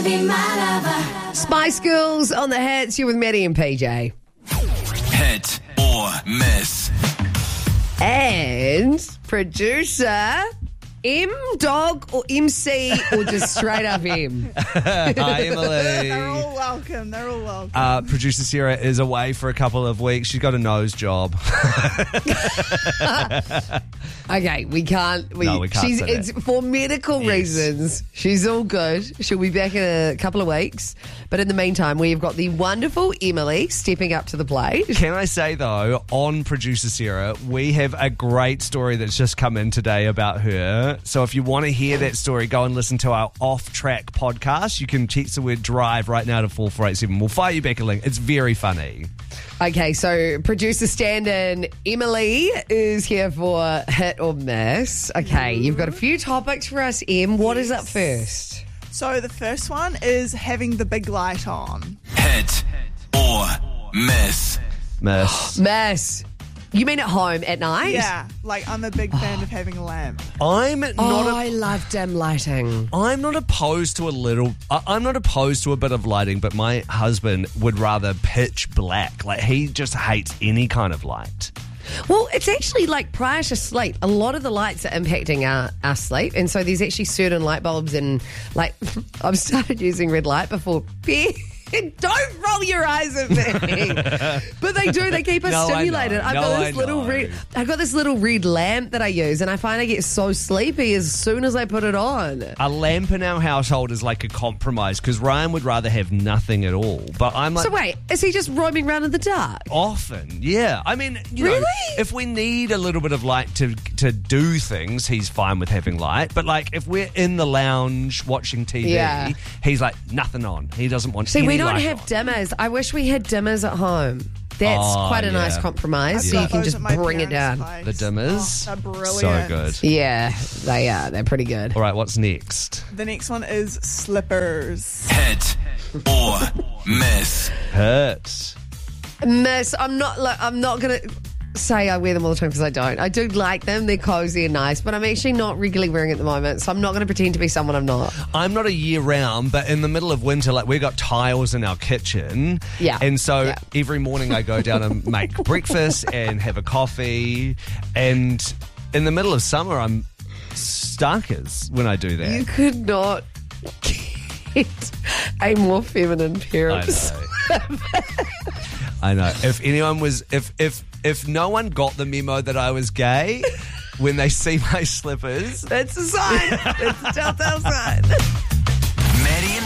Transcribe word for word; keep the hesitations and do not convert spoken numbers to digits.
wanna be my lover. Spice Girls on the hits. You're with Maddie and P J. Hit or miss. And producer M Dog or M C or just straight up M. Hi, Emily. They're all welcome. They're all welcome. Uh, producer Sarah is away for a couple of weeks. She's got a nose job. Okay, we can't. We, No, we can't She's, say it's that. for medical Yes. reasons. She's all good. She'll be back in a couple of weeks. But in the meantime, we've got the wonderful Emily stepping up to the plate. Can I say, though, on producer Sarah, we have a great story that's just come in today about her. So if you want to hear that story, go and listen to our off-track podcast. You can text the word drive right now to four four eight seven. We'll fire you back a link. It's very funny. Okay, so producer stand-in Emily is here for hit or miss. Okay, you've got a few topics for us, Em. What is up first? So the first one is having the big light on. Hit or miss. Miss. Miss. You mean at home at night? Yeah, like I'm a big fan of having a lamp. I'm not Oh, a I love dim lighting. I'm not opposed to a little. I- I'm not opposed to a bit of lighting, but my husband would rather pitch black. Like, he just hates any kind of light. Well, it's actually like prior to sleep, a lot of the lights are impacting our, our sleep. And so there's actually certain light bulbs and like I've started using red light before bed. Don't roll your eyes at me. But they do. They keep us No, I know. stimulated. I've No, got I this little know. red. I've got this little red lamp that I use, and I find I get so sleepy as soon as I put it on. A lamp in our household is like a compromise because Ryan would rather have nothing at all. But I'm like, So wait, is he just roaming around in the dark? often, yeah. I mean, you know, Really? if we need a little bit of light to to do things, he's fine with having light. But like, if we're in the lounge watching T V, Yeah. he's like nothing on. He doesn't want. See, any we don't light have on. dimmers. I wish we had dimmers at home. That's Oh, quite a nice yeah. compromise. I've So you got can those just at my bring it down. parents' The place. dimmers, Oh, they're brilliant. so good. Yeah, they are. They're pretty good. All right, what's next? The next one is slippers. Hit or miss. Hurts. Miss, I'm not. Like, I'm not gonna say I wear them all the time because I don't. I do like them. They're cozy and nice, but I'm actually not regularly wearing it at the moment. So I'm not going to pretend to be someone I'm not. I'm not a year round, but in the middle of winter, like, we got tiles in our kitchen. Yeah. And so Yeah. every morning I go down and make breakfast and have a coffee. And in the middle of summer, I'm starkers when I do that. You could not get a more feminine I appearance. know. I know. If anyone was, if if if no one got the memo that I was gay, when they see my slippers, That's a sign. It's a telltale sign.